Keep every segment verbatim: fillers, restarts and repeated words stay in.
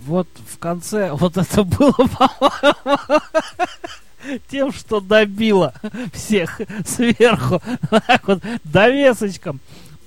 вот в конце, вот это было, по-моему, тем, что добило всех сверху, так вот, довесочком.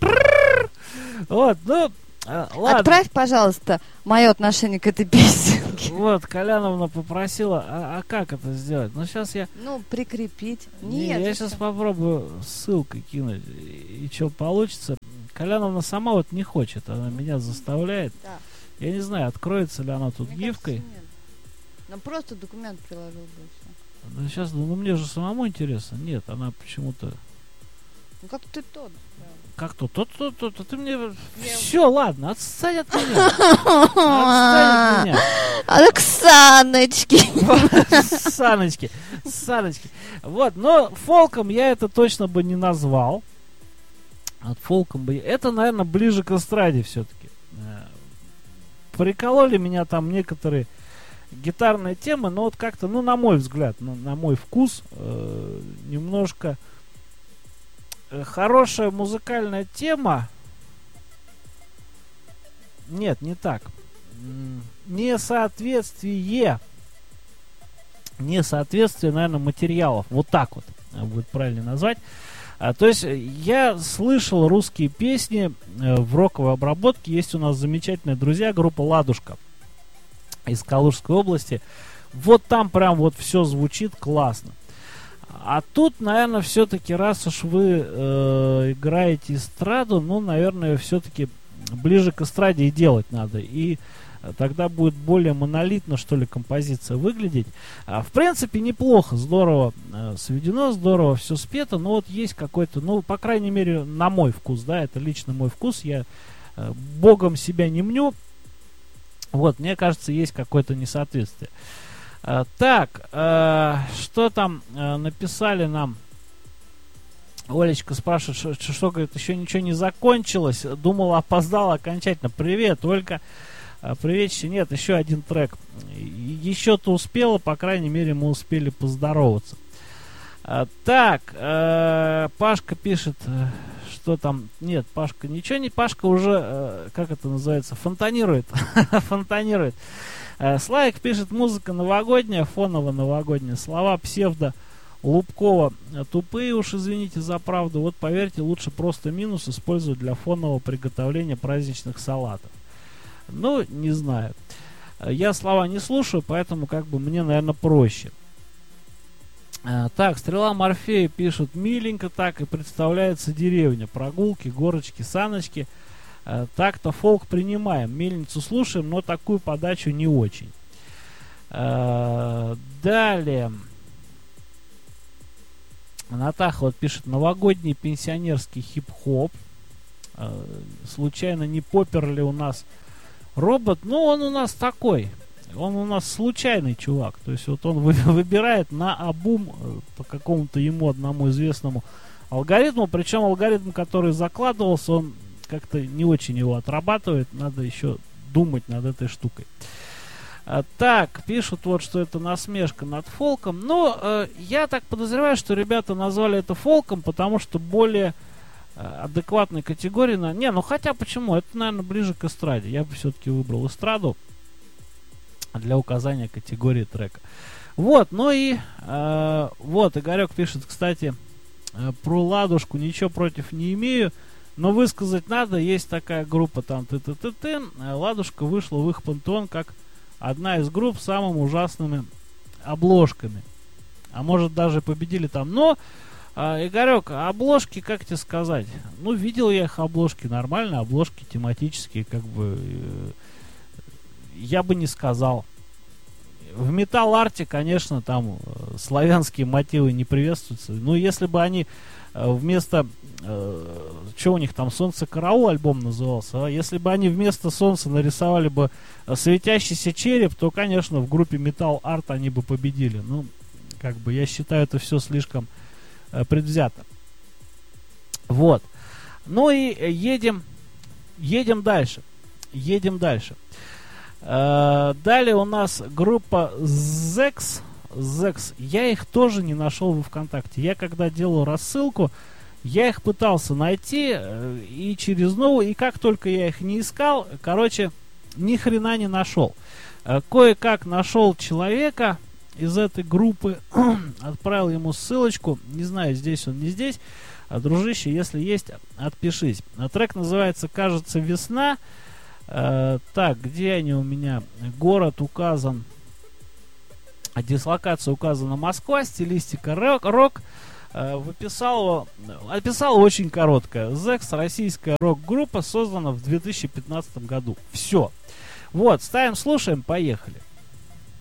Вот, ну, ладно. Отправь, пожалуйста, мое отношение к этой песенке. Вот, Коляновна попросила, а, а как это сделать? Ну, сейчас я... Ну, прикрепить. Не, Нет. я сейчас попробую ссылкой кинуть, и, и что получится. Коляновна сама вот не хочет, она меня заставляет. Да. Я не знаю, откроется ли она тут Мне гифкой. кажется, нет. Ну, просто документ приложил бы и все. Да сейчас, ну мне же самому интересно. Нет, она почему-то... Ну, как ты тот. Как то? Тот, тот, тот, тот, ты мне... Я- Все, ладно, отстань от меня. Отстань от меня. Оксаночки. Саночки, саночки. Вот, но фолком я это точно бы не назвал. От фолком бы... Это, наверное, ближе к эстраде все-таки. Прикололи меня там некоторые гитарные темы, но вот как-то, ну, на мой взгляд, на, на мой вкус, э, немножко э, хорошая музыкальная тема. Нет, не так. М, Несоответствие. Несоответствие, наверное, материалов. Вот так вот э, будет правильно назвать. А, то есть я слышал русские песни э, в роковой обработке. Есть у нас замечательные друзья, группа «Ладушка» из Калужской области. Вот там прям вот все звучит классно. А тут, наверное, все-таки, раз уж вы э, играете эстраду, ну, наверное, все-таки ближе к эстраде и делать надо. И тогда будет более монолитно, что ли, композиция выглядеть. А, в принципе, неплохо, здорово э, сведено, здорово все спето, но вот есть какой-то, ну, по крайней мере, на мой вкус, да, это лично мой вкус, я э, богом себя не мню. Вот, мне кажется, есть какое-то несоответствие. А, так, э, что там э, написали нам? Олечка спрашивает, что, что, что, говорит, еще ничего не закончилось. Думала, опоздала окончательно. Привет, Ольга. А, приветище. Нет, еще один трек. Еще-то успела, по крайней мере, мы успели поздороваться. А, так, э, Пашка пишет, что там... Нет, Пашка ничего не... Пашка уже, э, как это называется, фонтанирует. Фонтанирует. Э, Славик пишет, музыка новогодняя, фоново-новогодняя. Слова псевдо Лубкова тупые уж, извините за правду. Вот поверьте, лучше просто минус использовать для фонового приготовления праздничных салатов. Ну, не знаю. Я слова не слушаю, поэтому как бы мне, наверное, проще. А, так, Стрела Морфея пишет, миленько так и представляется деревня. Прогулки, горочки, саночки. А, так-то фолк принимаем. Мельницу слушаем, но такую подачу не очень. А, далее. Натаха вот пишет, новогодний пенсионерский хип-хоп. А, случайно не попер ли у нас робот? Ну, он у нас такой. Он у нас случайный чувак. То есть вот он вы, выбирает на обум по какому-то ему одному известному алгоритму. Причем алгоритм, который закладывался, он как-то не очень его отрабатывает. Надо еще думать над этой штукой. А, так, пишут вот, что это насмешка над фолком. Но э, я так подозреваю, что ребята назвали это фолком, потому что более адекватной категории. На... Не, ну хотя почему? Это, наверное, ближе к эстраде. Я бы все-таки выбрал эстраду для указания категории трека. Вот, ну и э, вот, Игорек пишет, кстати, э, про Ладушку ничего против не имею, но высказать надо. Есть такая группа там т-т-т-т. Ладушка вышла в их пантеон как одна из групп с самыми ужасными обложками. А может даже победили там. Но А, Игорек, обложки, как тебе сказать? Ну, видел я их обложки, нормальные обложки, тематические, как бы, э, я бы не сказал. В металл-арте, конечно, там э, славянские мотивы не приветствуются. Ну, если бы они э, вместо, э, что у них там, «Солнце караул» альбом назывался, а? Если бы они вместо солнца нарисовали бы светящийся череп, то, конечно, в группе металл-арт они бы победили. Ну, как бы, я считаю, это все слишком предвзято. Вот. Ну и едем, едем дальше. Едем дальше. Э, далее у нас группа Зекс. Зекс. Я их тоже не нашел во ВКонтакте. Я когда делал рассылку, я их пытался найти э, и через новую, и как только я их не искал, короче, ни хрена не нашел. Э, кое-как нашел человека из этой группы, отправил ему ссылочку. Не знаю, здесь он, не здесь. А, дружище, если есть, отпишись. А, трек называется, кажется, «Весна». А, так, где они у меня? Город указан. А дислокация указана Москва. Стилистика рок. рок. А, выписал его, описал очень коротко. Зекс, российская рок-группа, создана в две тысячи пятнадцатом году. Все. Вот, ставим, слушаем, поехали.